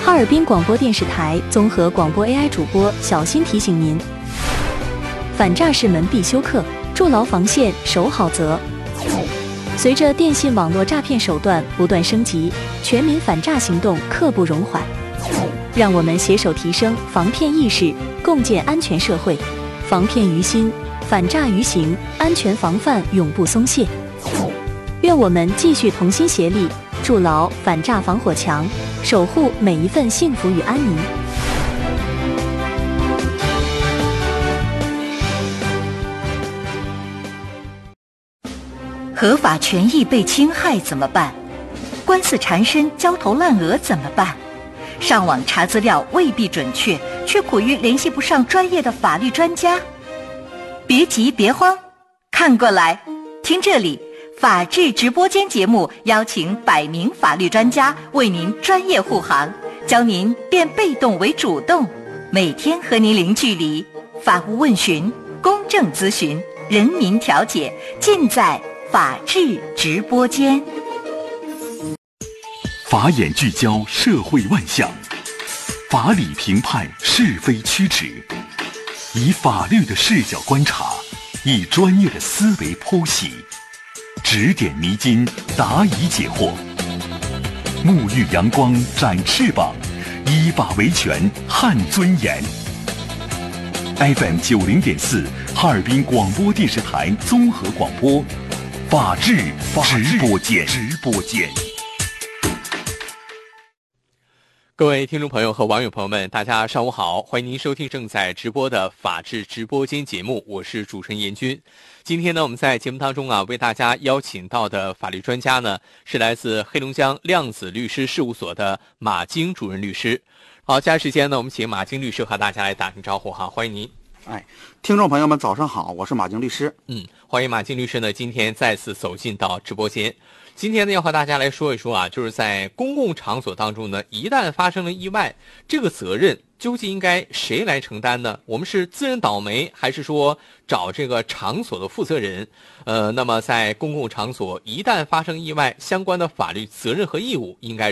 哈尔滨广播电视台综合广播 AI 主播小新提醒您：反诈是门必修课，筑牢防线，守好则。随着电信网络诈骗手段不断升级，全民反诈行动刻不容缓。让我们携手提升防骗意识，共建安全社会。防骗于心，反诈于行，安全防范永不松懈。愿我们继续同心协力，筑牢反诈防火墙，守护每一份幸福与安宁。 合法权益被侵害怎么办？官司缠身，焦头烂额怎么办？上网查资料未必准确，却苦于联系不上专业的法律专家。别急别慌，看过来，听这里，法治直播间节目邀请100名法律专家为您专业护航，教您变被动为主动，每天和您零距离，法务问询、公正咨询、人民调解，尽在法治直播间。 法眼聚焦社会万象，法理评判是非曲直，以法律的视角观察，以专业的思维剖析，指点迷津，答疑解惑，沐浴阳光，展翅膀，依法维权，撼尊严。FM 90.4，哈尔滨广播电视台综合广播，法治直播间。 各位听众朋友和网友朋友们，大家上午好，欢迎您收听正在直播的法治直播间节目，我是主持人严军。今天呢，我们在节目当中为大家邀请到的法律专家呢，是来自黑龙江量子律师事务所的马京主任律师。好，接下来时间呢，我们请马京律师和大家来打声招呼哈，欢迎您。 听众朋友们早上好，我是马京律师。 欢迎马京律师呢，今天再次走进到直播间。今天呢，要和大家来说一说就是在公共场所当中呢，一旦发生了意外，这个责任究竟应该谁来承担呢？我们是自认倒霉，还是说找这个场所的负责人？那么在公共场所一旦发生意外，相关的法律责任和义务应该